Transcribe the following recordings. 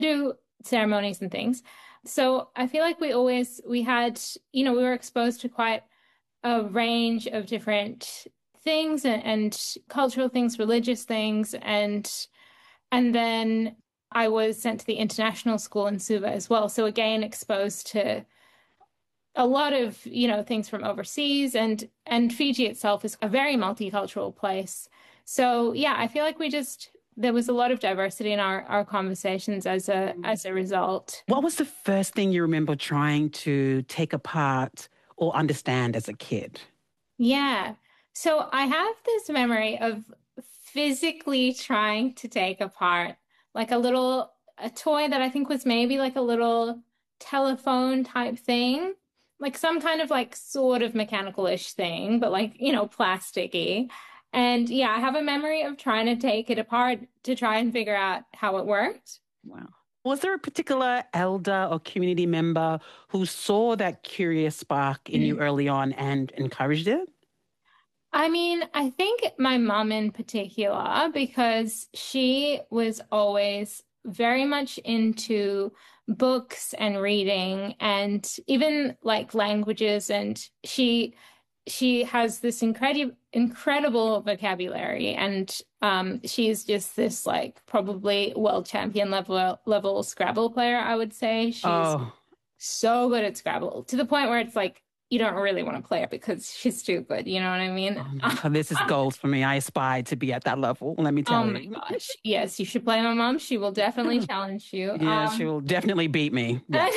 do ceremonies and things. So I feel like we had, we were exposed to quite a range of different things and cultural things, religious things, and then I was sent to the international school in Suva as well. So again, exposed to a lot of, things from overseas and Fiji itself is a very multicultural place. So yeah, I feel like there was a lot of diversity in our conversations as a result. What was the first thing you remember trying to take apart or understand as a kid? Yeah. So I have this memory of physically trying to take apart like a toy that I think was maybe like a little telephone type thing, like some kind of like sort of mechanical-ish thing, but like, plasticky. And yeah, I have a memory of trying to take it apart to try and figure out how it worked. Wow. Was there a particular elder or community member who saw that curious spark in you early on and encouraged it? I mean, I think my mom in particular, because she was always very much into books and reading and even like languages, and she has this incredible vocabulary, and she's just this like probably world champion level Scrabble player, I would say. She's Oh, so good at Scrabble to the point where it's like you don't really want to play it because she's too good. You know what I mean? oh my God, this is goals for me. I aspire to be at that level, let me Oh tell my you. gosh. Yes, you should play my mom. She will definitely challenge you. Yeah, she will definitely beat me. Yes.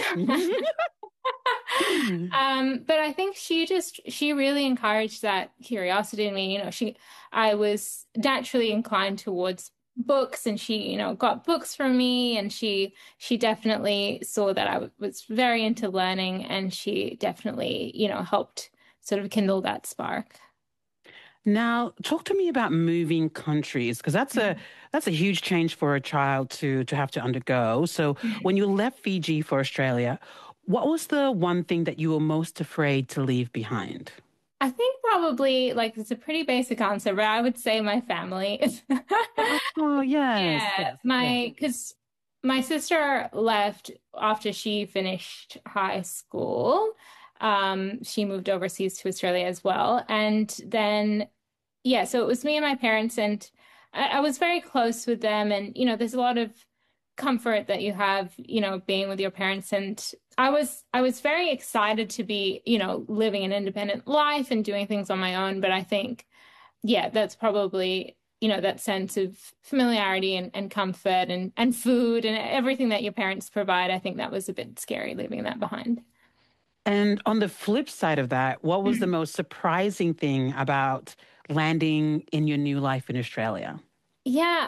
But I think she really encouraged that curiosity in me. I was naturally inclined towards books, and she, got books from me, and she definitely saw that I was very into learning, and she definitely, helped sort of kindle that spark. Now, talk to me about moving countries, because that's a huge change for a child to have to undergo. So, when you left Fiji for Australia, what was the one thing that you were most afraid to leave behind? I think probably like it's a pretty basic answer, but I would say my family. Oh, yes, Yeah, yes, yes. because my sister left after she finished high school. She moved overseas to Australia as well. And then, yeah, so it was me and my parents, and I was very close with them. And, there's a lot of comfort that you have, being with your parents. And I was very excited to be, living an independent life and doing things on my own. But I think, yeah, that's probably, that sense of familiarity and comfort and food and everything that your parents provide. I think that was a bit scary leaving that behind. And on the flip side of that, what was the most surprising thing about landing in your new life in Australia? Yeah,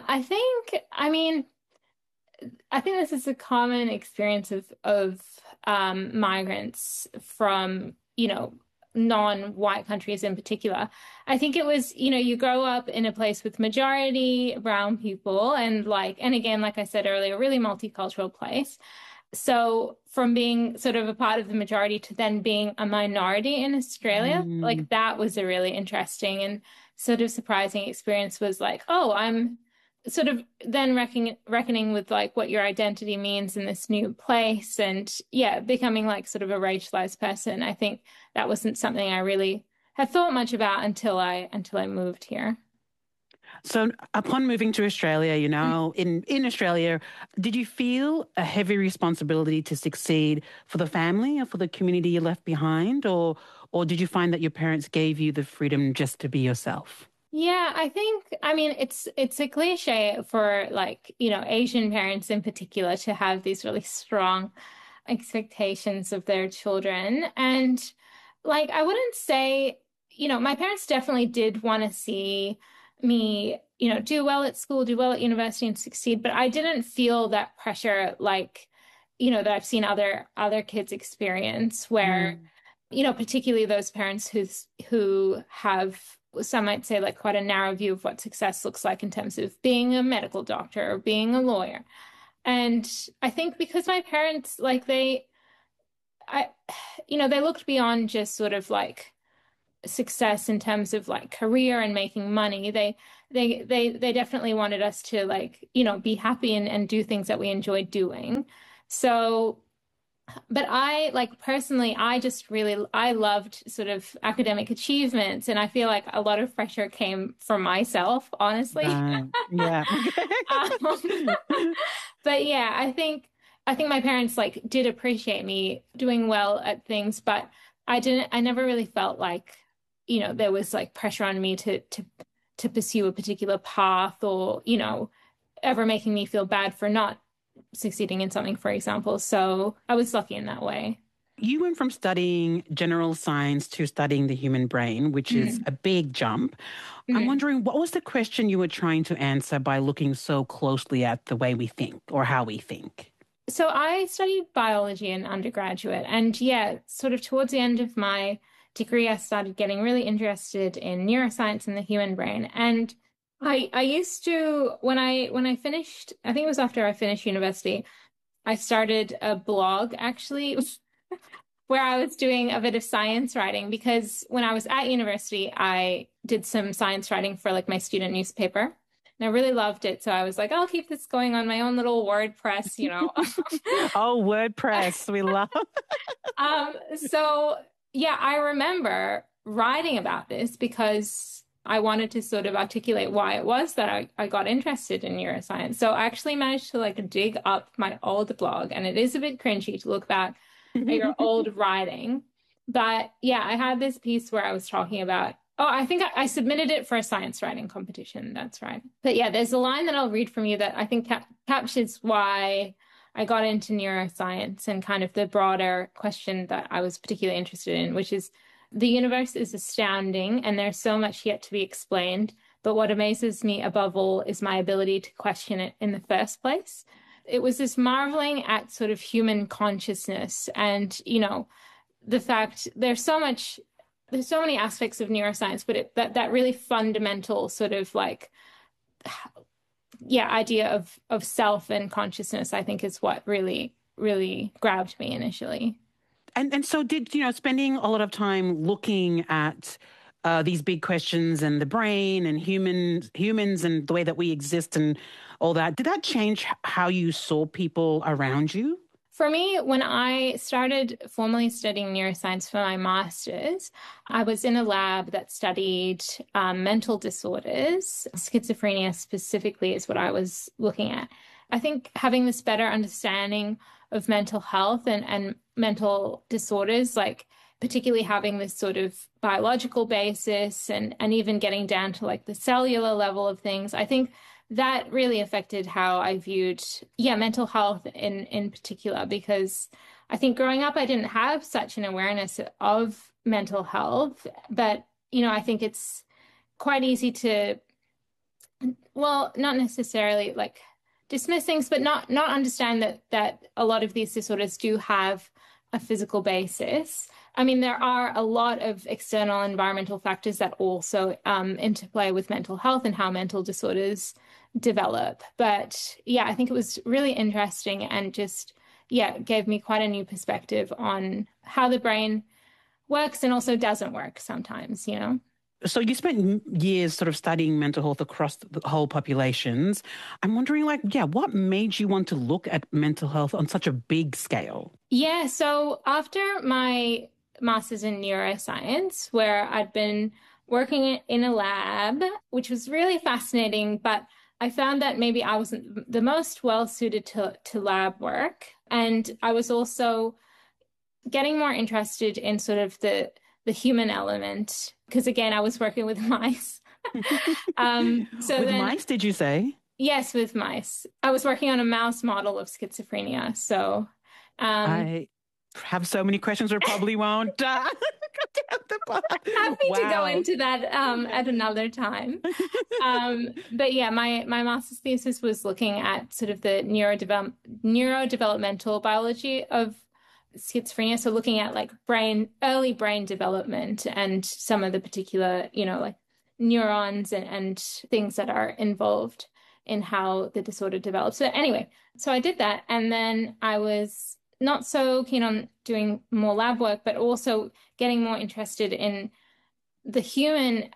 I think this is a common experience of migrants from, non-white countries in particular. I think it was, you grow up in a place with majority brown people and again, like I said earlier, a really multicultural place. So from being sort of a part of the majority to then being a minority in Australia, Mm. like that was a really interesting and sort of surprising experience was like, oh, I'm sort of then reckoning with like what your identity means in this new place and yeah, becoming like sort of a racialized person. I think that wasn't something I really had thought much about until I moved here. So, upon moving to Australia, in Australia, did you feel a heavy responsibility to succeed for the family or for the community you left behind, or did you find that your parents gave you the freedom just to be yourself? Yeah, I mean, it's a cliche for like, Asian parents in particular to have these really strong expectations of their children. And like, I wouldn't say, my parents definitely did want to see me, do well at school, do well at university and succeed, but I didn't feel that pressure like, that I've seen other kids experience where Mm. particularly those parents who have, some might say, like quite a narrow view of what success looks like in terms of being a medical doctor or being a lawyer. And I think because my parents, like I, they looked beyond just sort of like success in terms of like career and making money. they definitely wanted us to like, you know, be happy and do things that we enjoyed doing. So, but I like personally, I just really I loved sort of academic achievements, and I feel like a lot of pressure came from myself, honestly. Right. Yeah. Um, but yeah, I think my parents like did appreciate me doing well at things, but I never really felt like, you know, there was like pressure on me to pursue a particular path or, you know, ever making me feel bad for not succeeding in something, for example. So I was lucky in that way. You went from studying general science to studying the human brain, which is Mhm. a big jump. I'm Mhm. wondering, what was the question you were trying to answer by looking so closely at the way we think or how we think? So I studied biology in undergraduate, and yeah, sort of towards the end of my degree, I started getting really interested in neuroscience and the human brain. And I used to when I finished, I think it was after I finished university, I started a blog actually where I was doing a bit of science writing because when I was at university, I did some science writing for like my student newspaper. And I really loved it. So I was like, I'll keep this going on my own little WordPress, you know. Oh, WordPress, we love. So yeah, I remember writing about this because I wanted to sort of articulate why it was that I got interested in neuroscience. So I actually managed to like dig up my old blog, and it is a bit cringy to look back at your old writing. But yeah, I had this piece where I was talking about, oh, I think I submitted it for a science writing competition. That's right. But yeah, there's a line that I'll read from you that I think captures why I got into neuroscience and kind of the broader question that I was particularly interested in, which is the universe is astounding and there's so much yet to be explained. But what amazes me above all is my ability to question it in the first place. It was this marveling at sort of human consciousness and, you know, the fact there's so many aspects of neuroscience, but that really fundamental sort of like yeah, idea of self and consciousness, I think is what really grabbed me initially. And so did, spending a lot of time looking at these big questions and the brain and humans and the way that we exist and all that, did that change how you saw people around you? For me, when I started formally studying neuroscience for my master's, I was in a lab that studied mental disorders. Schizophrenia specifically is what I was looking at. I think having this better understanding of mental health and mental disorders, like particularly having this sort of biological basis and even getting down to like the cellular level of things, I think that really affected how I viewed, yeah, mental health in particular, because I think growing up I didn't have such an awareness of mental health, but you know, I think it's quite easy to, well, not necessarily like dismiss things, but not understand that a lot of these disorders do have a physical basis. I mean, there are a lot of external environmental factors that also interplay with mental health and how mental disorders develop. But yeah, I think it was really interesting and just, yeah, gave me quite a new perspective on how the brain works and also doesn't work sometimes, you know? So you spent years sort of studying mental health across the whole populations. I'm wondering, like, yeah, what made you want to look at mental health on such a big scale? Yeah, so after my master's in neuroscience, where I'd been working in a lab, which was really fascinating, but I found that maybe I wasn't the most well suited to lab work. And I was also getting more interested in sort of the human element, because again, I was working with mice. So With then mice, did you say? yes, with mice. I was working on a mouse model of schizophrenia. So um I have so many questions we probably won't. happy to go Wow. into that at another time. But yeah, my master's thesis was looking at sort of the neurodevelopmental biology of schizophrenia. So looking at like early brain development and some of the particular, you know, like neurons and things that are involved in how the disorder develops. So anyway, so I did that, and then I was not so keen on doing more lab work, but also getting more interested in the human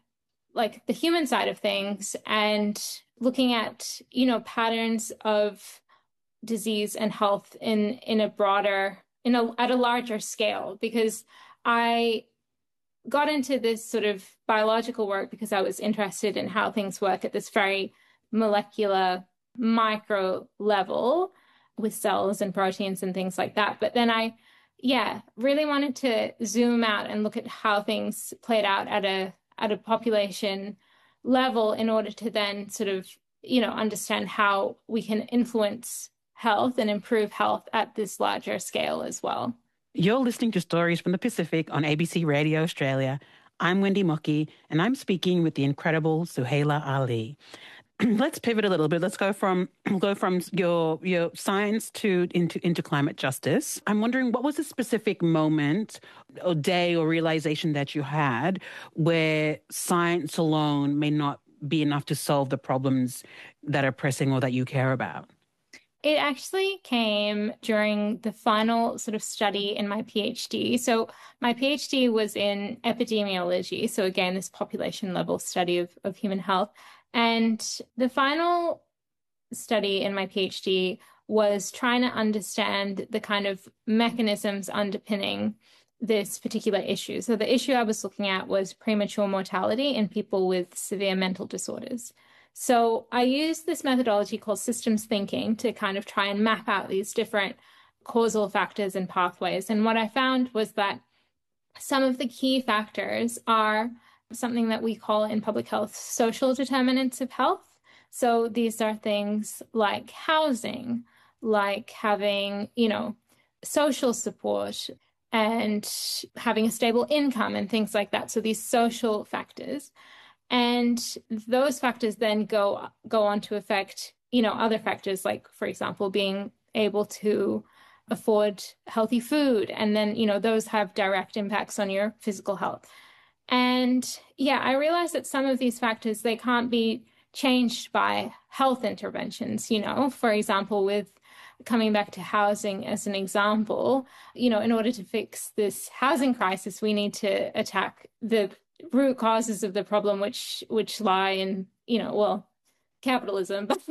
like the human side of things and looking at, patterns of disease and health in a broader, at a larger scale, because I got into this sort of biological work because I was interested in how things work at this very molecular micro level with cells and proteins and things like that. But then yeah, really wanted to zoom out and look at how things played out at a population level in order to then sort of, understand how we can influence health and improve health at this larger scale as well. You're listening to Stories from the Pacific on ABC Radio Australia. I'm Wendy Mockey, and I'm speaking with the incredible Suhaila Ali. Let's pivot a little bit. Let's go from your science to into climate justice. I'm wondering, what was a specific moment or day or realization that you had where science alone may not be enough to solve the problems that are pressing or that you care about? It actually came during the final sort of study in my PhD. So my PhD was in epidemiology. So again, this population level study of human health. And the final study in my PhD was trying to understand the kind of mechanisms underpinning this particular issue. So the issue I was looking at was premature mortality in people with severe mental disorders. So I used this methodology called systems thinking to kind of try and map out these different causal factors and pathways. And what I found was that some of the key factors are something that we call in public health social determinants of health. So these are things like housing, like having, social support and having a stable income and things like that. So these social factors. And those factors then go on to affect, other factors, like, for example, being able to afford healthy food. And then, those have direct impacts on your physical health. And yeah, I realized that some of these factors, they can't be changed by health interventions, for example, with coming back to housing as an example, in order to fix this housing crisis, we need to attack the root causes of the problem, which lie in, capitalism, but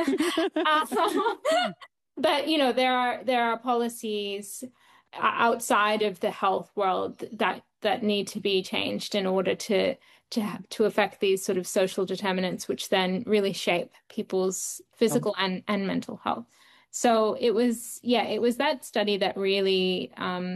but there are policies outside of the health world that need to be changed in order to affect these sort of social determinants, which then really shape people's physical and mental health. So it was that study that really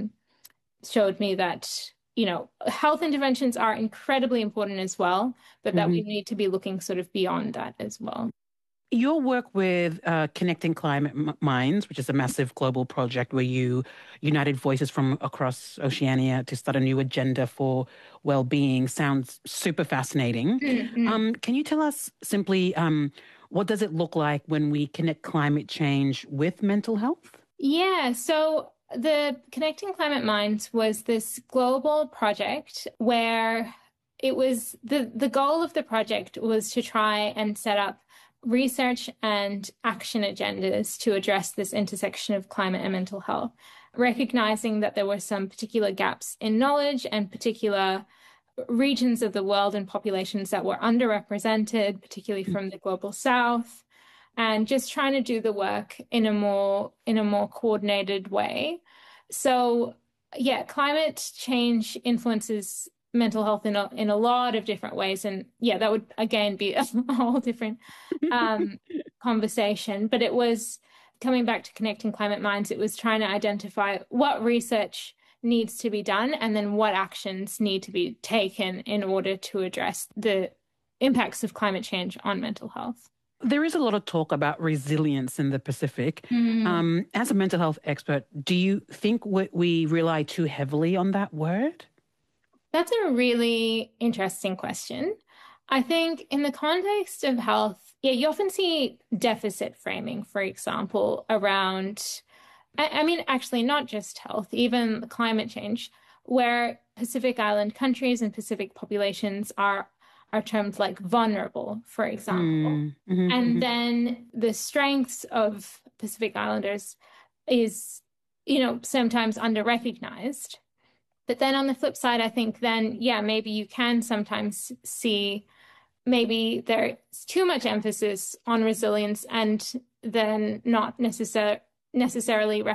showed me that health interventions are incredibly important as well, but that we need to be looking sort of beyond that as well. Your work with Connecting Climate Minds, which is a massive global project where you united voices from across Oceania to start a new agenda for well-being, sounds super fascinating. Mm-hmm. Can you tell us simply what does it look like when we connect climate change with mental health? Yeah, so the Connecting Climate Minds was this global project where it was the goal of the project was to try and set up research and action agendas to address this intersection of climate and mental health, recognizing that there were some particular gaps in knowledge and particular regions of the world and populations that were underrepresented, particularly from the global south, and just trying to do the work in a more coordinated way. So yeah, climate change influences mental health in a lot of different ways. And yeah, that would again be a whole different conversation. But it was coming back to Connecting Climate Minds, it was trying to identify what research needs to be done and then what actions need to be taken in order to address the impacts of climate change on mental health. There is a lot of talk about resilience in the Pacific. As a mental health expert, do you think we rely too heavily on that word? That's a really interesting question. I think in the context of health, yeah, you often see deficit framing, for example, around, I mean, actually, not just health, even climate change, where Pacific Island countries and Pacific populations are termed like vulnerable, for example. And then the strengths of Pacific Islanders is, sometimes under-recognized. But then on the flip side, I think then, yeah, maybe you can sometimes see maybe there's too much emphasis on resilience and then not necessarily